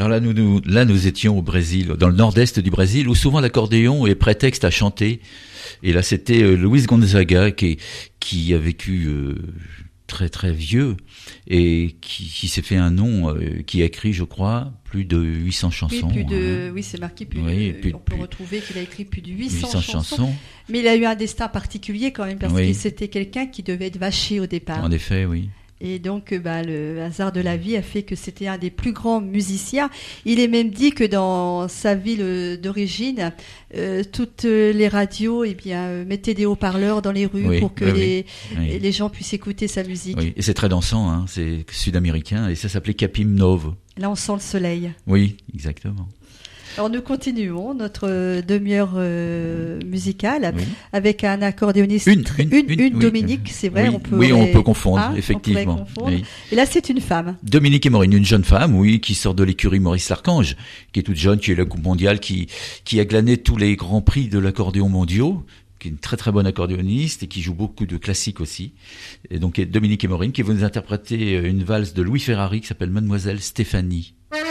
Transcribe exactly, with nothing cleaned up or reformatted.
Alors là, nous, nous, là, nous étions au Brésil, dans le nord-est du Brésil, où souvent l'accordéon est prétexte à chanter. Et là, c'était euh, Luis Gonzaga qui, qui a vécu euh, très très vieux et qui, qui s'est fait un nom, euh, qui a écrit, je crois, plus de huit cents chansons. Oui, plus de, hein. oui, c'est marqué plus. Oui, de, plus, on peut plus, retrouver qu'il a écrit plus de huit cents, huit cents chansons. chansons. Mais il a eu un destin particulier quand même parce Oui. que c'était quelqu'un qui devait être vaché au départ. En effet, oui. Et donc, bah, le hasard de la vie a fait que c'était un des plus grands musiciens. Il est même dit que dans sa ville d'origine, euh, toutes les radios, eh bien, euh, mettaient des haut-parleurs dans les rues Oui, pour que oui, les, oui. les gens puissent écouter sa musique. Oui. Et c'est très dansant, hein. C'est sud-américain et ça s'appelait Capim Novo. Là, on sent le soleil. Oui, exactement. Alors nous continuons notre euh, demi-heure euh, musicale Oui. avec un accordéoniste, Une, une, une, une, une oui. Dominique, c'est vrai, Oui, on peut, oui, on peut confondre, hein, effectivement. on pourrait confondre. Oui. Et là, c'est une femme. Dominique Émorine, une jeune femme, oui, qui sort de l'écurie Maurice Larchange, qui est toute jeune, qui est la Coupe mondiale, qui, qui a glané tous les grands prix de l'accordéon mondiaux, qui est une très très bonne accordéoniste et qui joue beaucoup de classiques aussi. Et donc Dominique Émorine qui va nous interpréter une valse de Louis Ferrari qui s'appelle Mademoiselle Stéphanie.